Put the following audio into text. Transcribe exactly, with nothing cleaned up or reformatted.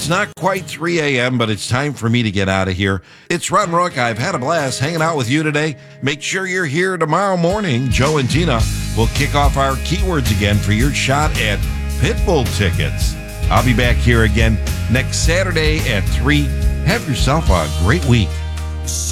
It's not quite three a.m., but it's time for me to get out of here. It's Ron Rook. I've had a blast hanging out with you today. Make sure you're here tomorrow morning. Joe and Tina will kick off our keywords again for your shot at Pitbull tickets. I'll be back here again next Saturday at three. Have yourself a great week.